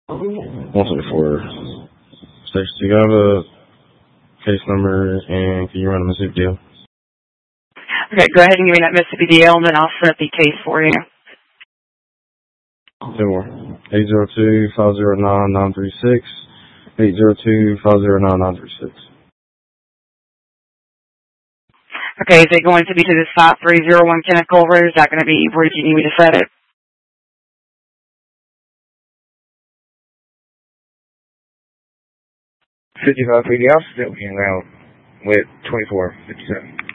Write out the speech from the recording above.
174. Station 2, you have a case number, and can you run a Mississippi deal? Okay, go ahead and give me that Mississippi deal, and then I'll set the case for you. 802-509-936. 802-509-936. Okay, is it going to be to the stop 301 Kenneth Culver? Is that going to be where you need me to set it? 55 feet, the officer that we can route with 2457.